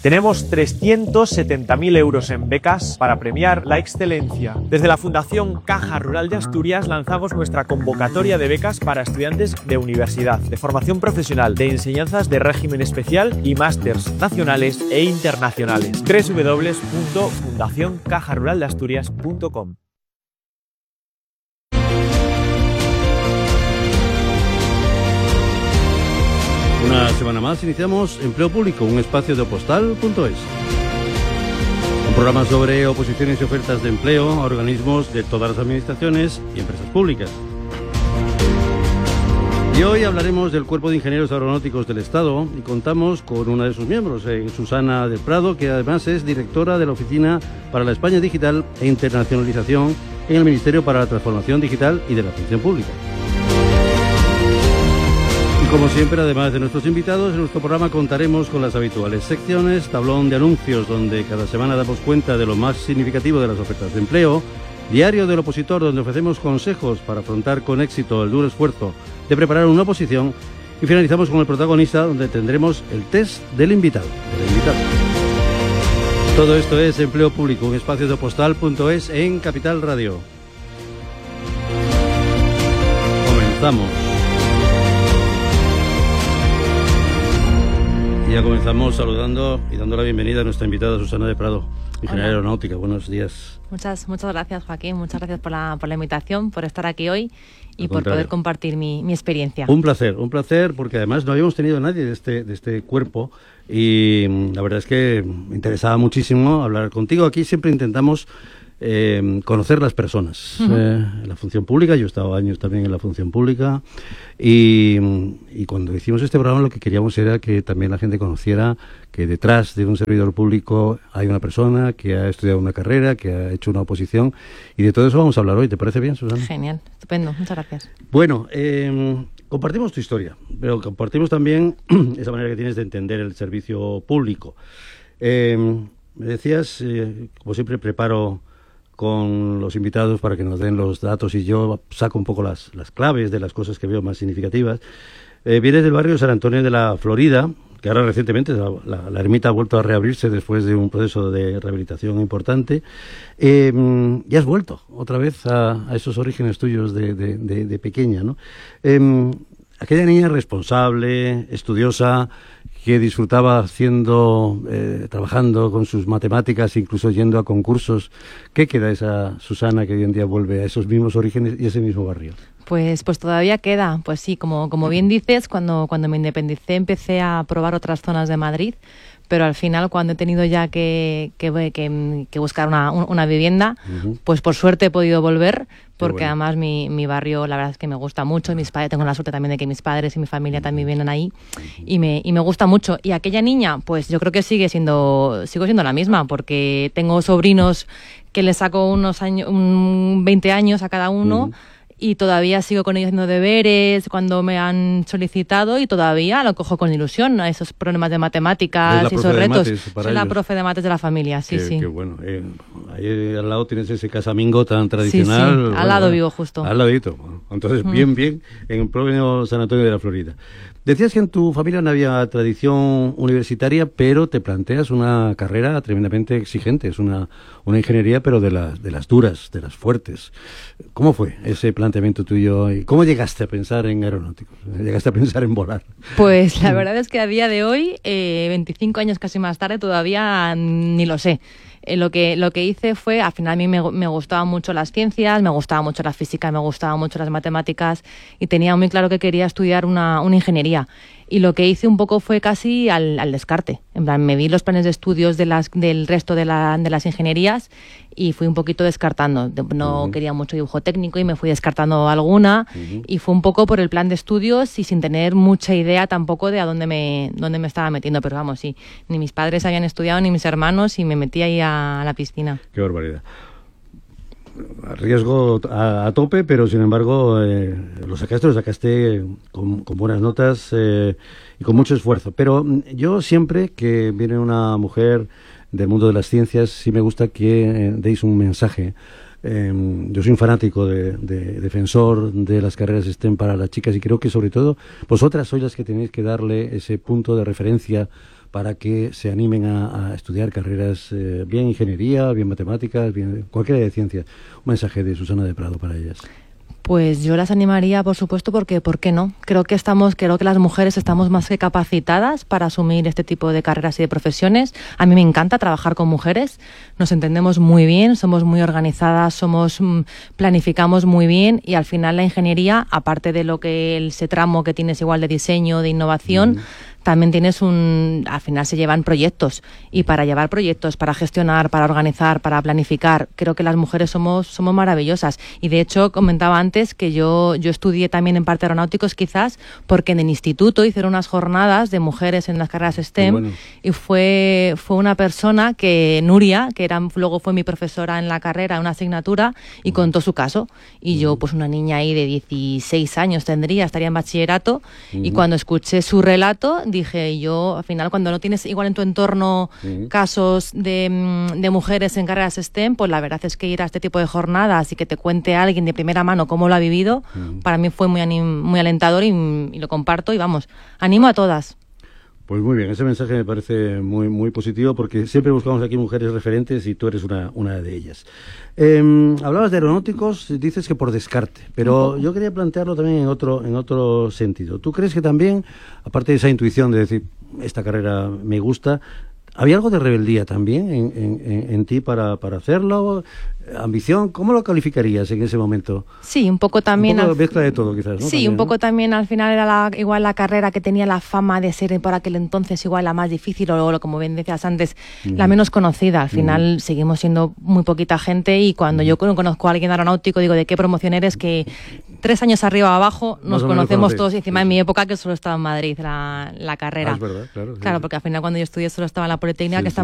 Tenemos 370.000 euros en becas para premiar la excelencia. Desde la Fundación Caja Rural de Asturias lanzamos nuestra convocatoria de becas para estudiantes de universidad, de formación profesional, de enseñanzas de régimen especial y másters nacionales e internacionales. www.fundacioncajaruraldeasturias.com. Una semana más iniciamos Empleo Público, un espacio de Oppostal.es. Un programa sobre oposiciones y ofertas de empleo a organismos de todas las administraciones y empresas públicas. Y hoy hablaremos del Cuerpo de Ingenieros Aeronáuticos del Estado y contamos con una de sus miembros, Susana del Prado, que además es directora de la Oficina para la España Digital e Internacionalización en el Ministerio para la Transformación Digital y de la Función Pública. Como siempre, además de nuestros invitados, en nuestro programa contaremos con las habituales secciones, tablón de anuncios, donde cada semana damos cuenta de lo más significativo de las ofertas de empleo, diario del opositor, donde ofrecemos consejos para afrontar con éxito el duro esfuerzo de preparar una oposición, y finalizamos con el protagonista, donde tendremos el test del invitado. Todo esto es Empleo Público, un espacio de Oppostal.es en Capital Radio. Comenzamos. Y ya comenzamos saludando y dando la bienvenida a nuestra invitada Susana del Prado, ingeniera aeronáutica. Buenos días. Muchas gracias, Joaquín. Muchas gracias por la invitación, por estar aquí hoy y por poder compartir mi experiencia. Un placer, porque además no habíamos tenido a nadie de este cuerpo y la verdad es que me interesaba muchísimo hablar contigo. Aquí siempre intentamos conocer las personas. En la función pública, yo he estado años también en la función pública y cuando hicimos este programa lo que queríamos era que también la gente conociera que detrás de un servidor público hay una persona que ha estudiado una carrera, que ha hecho una oposición, y de todo eso vamos a hablar hoy. ¿Te parece bien, Susana? Genial, estupendo, muchas gracias. Bueno, compartimos tu historia, pero compartimos también esa manera que tienes de entender el servicio público. Me decías, como siempre preparo con los invitados para que nos den los datos y yo saco un poco las claves de las cosas que veo más significativas. Vienes del barrio de San Antonio de la Florida, que ahora recientemente la ermita ha vuelto a reabrirse después de un proceso de rehabilitación importante. Y has vuelto otra vez a esos orígenes tuyos de pequeña, ¿no? Aquella niña responsable, estudiosa, que disfrutaba trabajando con sus matemáticas, incluso yendo a concursos. ¿Qué queda esa Susana que hoy en día vuelve a esos mismos orígenes y ese mismo barrio? Pues todavía queda. Pues sí, como bien dices, cuando me independicé empecé a probar otras zonas de Madrid, pero al final cuando he tenido ya que buscar una vivienda, pues por suerte he podido volver, porque además mi barrio la verdad es que me gusta mucho, y mis padres, tengo la suerte también de que mis padres y mi familia también vienen ahí, y me gusta mucho. Y aquella niña, pues yo creo que sigo siendo la misma, porque tengo sobrinos que les saco unos años, 20 años a cada uno, y todavía sigo con ellos haciendo deberes cuando me han solicitado, y todavía lo cojo con ilusión a esos problemas de matemáticas y esos retos. Soy la profe de mates de la familia, sí. Qué bueno. Ahí al lado tienes ese casamingo tan tradicional. Sí. Al lado vivo, justo. Al ladito. Entonces, bien, en el propio San Antonio de la Florida. Decías que en tu familia no había tradición universitaria, pero te planteas una carrera tremendamente exigente. Es una ingeniería, pero de las duras, de las fuertes. ¿Cómo fue ese planteamiento tuyo? ¿Y cómo llegaste a pensar en aeronáuticos? ¿Llegaste a pensar en volar? Pues la verdad es que a día de hoy, 25 años casi más tarde, todavía ni lo sé. Lo que hice fue, al final a mí me gustaban mucho las ciencias, me gustaba mucho la física, me gustaban mucho las matemáticas, y tenía muy claro que quería estudiar una ingeniería. Y lo que hice un poco fue casi al descarte. En plan, me vi los planes de estudios del resto de las ingenierías y fui un poquito descartando. No quería mucho dibujo técnico y me fui descartando alguna, y fue un poco por el plan de estudios y sin tener mucha idea tampoco de a dónde me estaba metiendo. Pero vamos, sí, ni mis padres habían estudiado ni mis hermanos, y me metí ahí a la piscina. Qué barbaridad. Riesgo a tope, pero sin embargo lo sacaste con buenas notas y con mucho esfuerzo. Pero yo siempre que viene una mujer del mundo de las ciencias, sí me gusta que deis un mensaje Yo soy un fanático defensor de las carreras STEM para las chicas y creo que sobre todo vosotras sois las que tenéis que darle ese punto de referencia para que se animen a estudiar carreras bien ingeniería, bien matemáticas, bien cualquiera de ciencias. Un mensaje de Susana de Prado para ellas. Pues yo las animaría, por supuesto, porque ¿por qué no? Creo que las mujeres estamos más que capacitadas para asumir este tipo de carreras y de profesiones. A mí me encanta trabajar con mujeres, nos entendemos muy bien, somos muy organizadas, planificamos muy bien y al final la ingeniería, aparte de lo que ese tramo que tienes igual de diseño, de innovación, también tienes al final se llevan proyectos y para llevar proyectos, para gestionar, para organizar, para planificar, creo que las mujeres somos maravillosas y de hecho comentaba antes que yo estudié también en parte aeronáuticos quizás porque en el instituto hicieron unas jornadas de mujeres en las carreras STEM y fue una persona que Nuria, que luego fue mi profesora en la carrera, una asignatura y contó su caso y yo pues una niña ahí de 16 años estaría en bachillerato y cuando escuché su relato dije yo, al final, cuando no tienes igual en tu entorno casos de mujeres en carreras STEM, pues la verdad es que ir a este tipo de jornadas y que te cuente alguien de primera mano cómo lo ha vivido, para mí fue muy alentador y lo comparto y vamos, animo a todas. Pues muy bien, ese mensaje me parece muy, muy positivo porque siempre buscamos aquí mujeres referentes y tú eres una de ellas. Hablabas de aeronáuticos, dices que por descarte, pero yo quería plantearlo también en otro sentido. ¿Tú crees que también, aparte de esa intuición de decir, esta carrera me gusta, había algo de rebeldía también en ti para hacerlo? ¿Ambición? ¿Cómo lo calificarías en ese momento? Sí, un poco también... Un poco mezcla de todo, quizás, ¿no? Sí, También, un poco ¿no? También al final era igual la carrera que tenía la fama de ser por aquel entonces igual la más difícil o como bien decías antes, la menos conocida. Al final seguimos siendo muy poquita gente y cuando yo conozco a alguien aeronáutico digo, ¿de qué promoción eres? Que 3 años arriba o abajo nos conocemos todos. Y encima en mi época que solo estaba en Madrid la carrera. Es verdad, claro. Claro, porque al final cuando yo estudié solo estaba en la Politécnica, que está